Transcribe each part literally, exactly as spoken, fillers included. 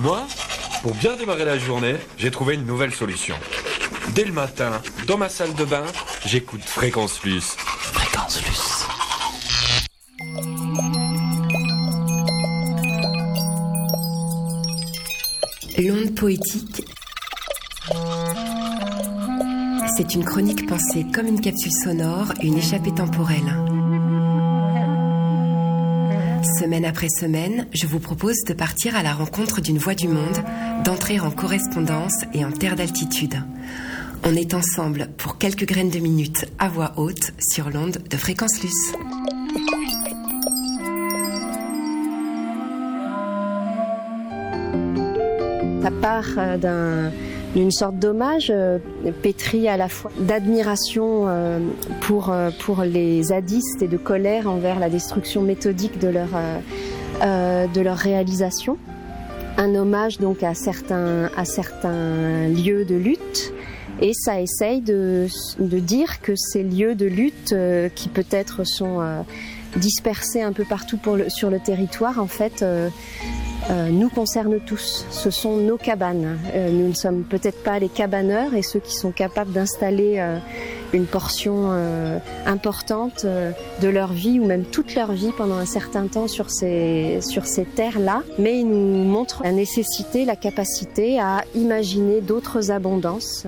Moi, pour bien démarrer la journée, j'ai trouvé une nouvelle solution. Dès le matin, dans ma salle de bain, j'écoute Fréquence Plus. Fréquence Plus. L'onde poétique, c'est une chronique pensée comme une capsule sonore, une échappée temporelle. Semaine après semaine, je vous propose de partir à la rencontre d'une voix du monde, d'entrer en correspondance et en terre d'altitude. On est ensemble pour quelques graines de minutes à voix haute sur l'onde de Fréquence Luce. Ça part d'un, d'une sorte d'hommage euh, pétri à la fois d'admiration euh, pour, euh, pour les zadistes et de colère envers la destruction méthodique de leur, euh, euh, de leur réalisation. Un hommage donc à certains, à certains lieux de lutte. Et ça essaye de, de dire que ces lieux de lutte euh, qui peut-être sont euh, dispersés un peu partout pour le, sur le territoire, en fait, euh, euh, nous concernent tous. Ce sont nos cabanes. Euh, nous ne sommes peut-être pas les cabaneurs et ceux qui sont capables d'installer euh, une portion euh, importante euh, de leur vie ou même toute leur vie pendant un certain temps sur ces, sur ces terres-là. Mais ils nous montrent la nécessité, la capacité à imaginer d'autres abondances.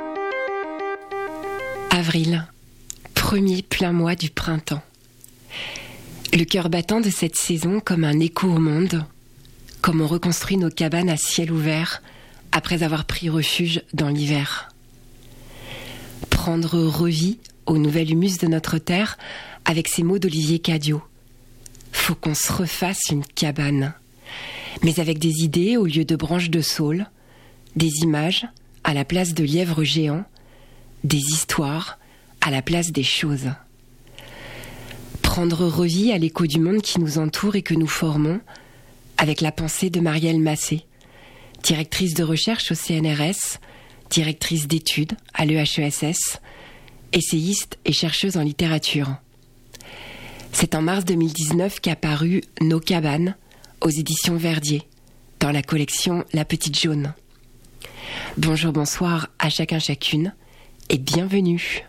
Avril, premier plein mois du printemps. Le cœur battant de cette saison comme un écho au monde, comme on reconstruit nos cabanes à ciel ouvert après avoir pris refuge dans l'hiver. Prendre revie au nouvel humus de notre terre avec ces mots d'Olivier Cadiot. Faut qu'on se refasse une cabane, mais avec des idées au lieu de branches de saule, des images à la place de lièvres géants, des histoires à la place des choses. Prendre revie à l'écho du monde qui nous entoure et que nous formons avec la pensée de Marielle Massé, directrice de recherche au C N R S, directrice d'études à l'E H E S S, essayiste et chercheuse en littérature. C'est en mars deux mille dix-neuf qu'a paru Nos cabanes aux éditions Verdier, dans la collection La Petite Jaune. Bonjour, bonsoir à chacun, chacune, et bienvenue.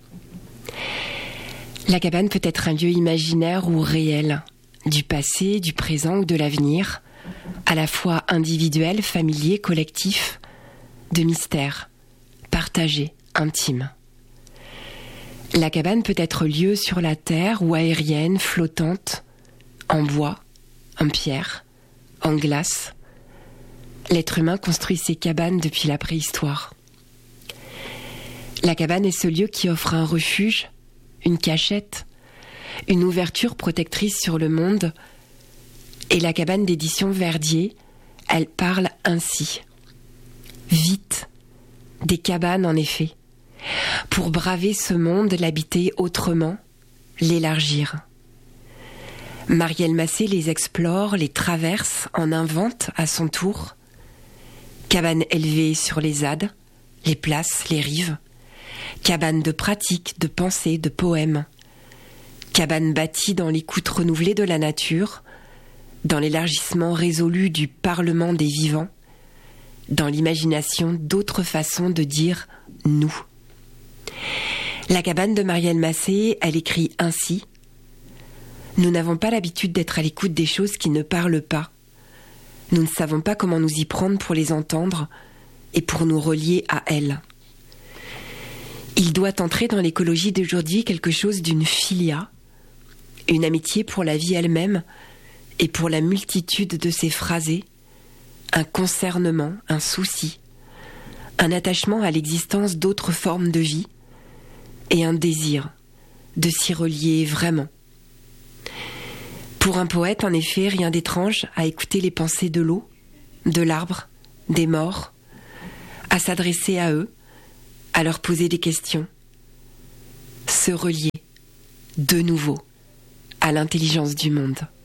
La cabane peut être un lieu imaginaire ou réel, du passé, du présent ou de l'avenir, à la fois individuel, familier, collectif, de mystère, partagé, intime. La cabane peut être lieu sur la terre ou aérienne, flottante, en bois, en pierre, en glace. L'être humain construit ses cabanes depuis la préhistoire. La cabane est ce lieu qui offre un refuge, une cachette, une ouverture protectrice sur le monde. Et la cabane d'édition Verdier, elle parle ainsi. Vite, des cabanes en effet, pour braver ce monde, l'habiter autrement, l'élargir. Marielle Massé les explore, les traverse, en invente à son tour. Cabane élevée sur les ZAD, les places, les rives. Cabane de pratique, de pensée, de poèmes. Cabane bâtie dans l'écoute renouvelée de la nature, dans l'élargissement résolu du parlement des vivants, dans l'imagination d'autres façons de dire « nous ». La cabane de Marielle Massé, elle écrit ainsi. « Nous n'avons pas l'habitude d'être à l'écoute des choses qui ne parlent pas. Nous ne savons pas comment nous y prendre pour les entendre et pour nous relier à elles. Il doit entrer dans l'écologie d'aujourd'hui quelque chose d'une philia, une amitié pour la vie elle-même et pour la multitude de ses phrasés, un concernement, un souci, un attachement à l'existence d'autres formes de vie et un désir de s'y relier vraiment. Pour un poète, en effet, rien d'étrange à écouter les pensées de l'eau, de l'arbre, des morts, à s'adresser à eux, à leur poser des questions, se relier de nouveau à l'intelligence du monde.